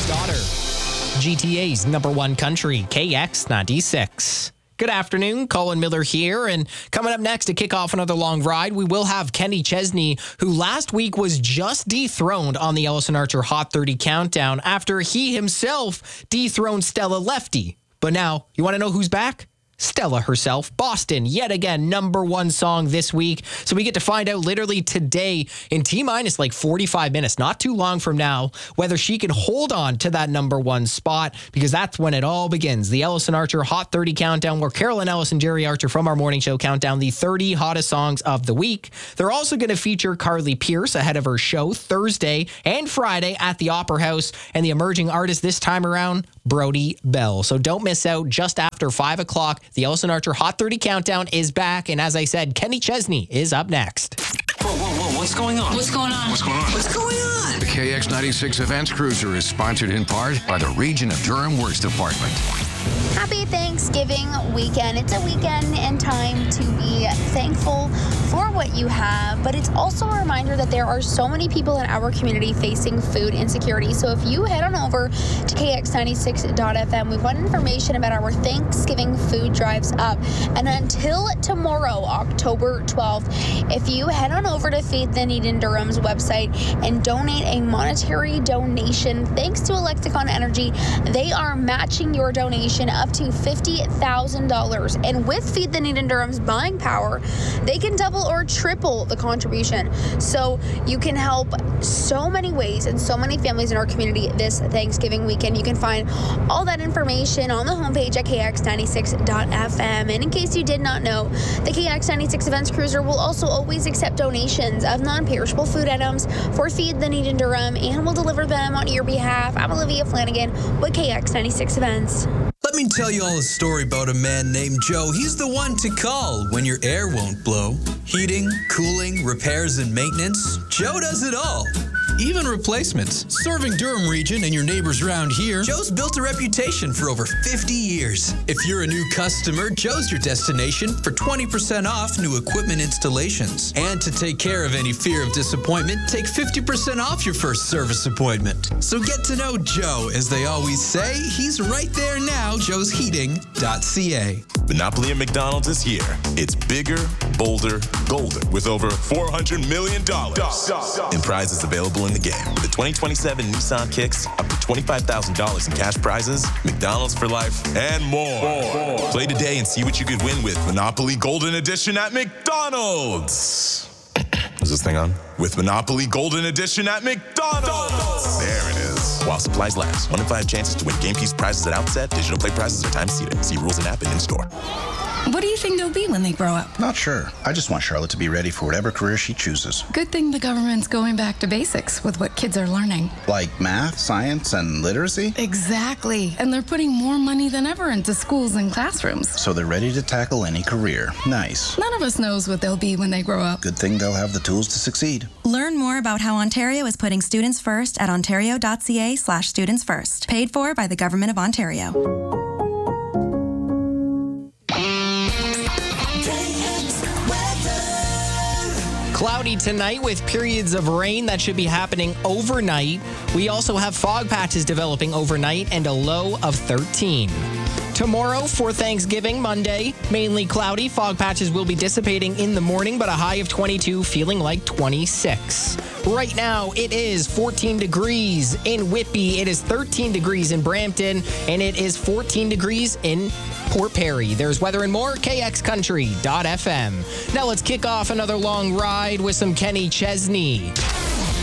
Daughter. GTA's number one country, KX96. Good afternoon, Colin Miller here, and coming up next to kick off another long ride, we will have Kenny Chesney, who last week was just dethroned on the Ellison Archer Hot 30 Countdown after he himself dethroned Stella Lefty. But now, you want to know who's back? Stella herself. Boston, yet again, number one song this week. So we get to find out literally today in T-minus like 45 minutes, not too long from now, whether she can hold on to that number one spot, because that's when it all begins. The Ellison Archer Hot 30 Countdown, where Carolyn Ellis and Jerry Archer from our morning show count down the 30 hottest songs of the week. They're also going to feature Carly Pierce ahead of her show Thursday and Friday at the Opera House, and the emerging artist this time around, Brody Bell. So don't miss out. Just after 5 o'clock, the Ellison Archer Hot 30 Countdown is back. And as I said, Kenny Chesney is up next. Whoa, what's going on? What's going on? What's going on? What's going on? The KX96 Events Cruiser is sponsored in part by the Region of Durham Works Department. Happy Thanksgiving weekend. It's a weekend and time to be thankful for what you have, but it's also a reminder that there are so many people in our community facing food insecurity. So if you head on over to KX96.FM, we've got information about our Thanksgiving food drives up. And until tomorrow, October 12th, if you head on over to Feed the Need in Durham's website and donate a monetary donation, thanks to Lexicon Energy, they are matching your donation up to $50,000. And with Feed the Need in Durham's buying power, they can double or triple the contribution. So you can help so many ways and so many families in our community this Thanksgiving weekend. You can find all that information on the homepage at KX96.FM. And in case you did not know, the KX96 Events Cruiser will also always accept donations of non-perishable food items for Feed the Need in Durham and will deliver them on your behalf. I'm Olivia Flanagan with KX96 Events. Let me tell you all a story about a man named Joe. He's the one to call when your air won't blow. Heating, cooling, repairs, and maintenance. Joe does it all. Even replacements. Serving Durham region and your neighbors around here, Joe's built a reputation for over 50 years. If you're a new customer, Joe's your destination for 20% off new equipment installations. And to take care of any fear of disappointment, take 50% off your first service appointment. So get to know Joe. As they always say, he's right there now, joesheating.ca. Monopoly at McDonald's is here. It's bigger, bolder, golden, with over $400 million in prizes available in the game. With the 2027 Nissan Kicks, up to $25,000 in cash prizes, McDonald's for life, and more. Play today and see what you could win with Monopoly Golden Edition at McDonald's. Is this thing on? With Monopoly Golden Edition at McDonald's. There it is. While supplies last. 1 in 5 chances to win game piece prizes at outset. Digital play prizes are time seated. See rules and app and in-store. What do you think they'll be when they grow up? Not sure. I just want Charlotte to be ready for whatever career she chooses. Good thing the government's going back to basics with what kids are learning. Like math, science, and literacy? Exactly. And they're putting more money than ever into schools and classrooms. So they're ready to tackle any career. Nice. None of us knows what they'll be when they grow up. Good thing they'll have the tools to succeed. Learn more about how Ontario is putting students first at ontario.ca/students first. Paid for by the Government of Ontario. Cloudy tonight with periods of rain that should be happening overnight. We also have fog patches developing overnight and a low of 13. Tomorrow for Thanksgiving, Monday, mainly cloudy. Fog patches will be dissipating in the morning, but a high of 22, feeling like 26. Right now, it is 14 degrees in Whitby. It is 13 degrees in Brampton, and it is 14 degrees in Port Perry. There's weather and more, KXCountry.fm. Now let's kick off another long ride with some Kenny Chesney.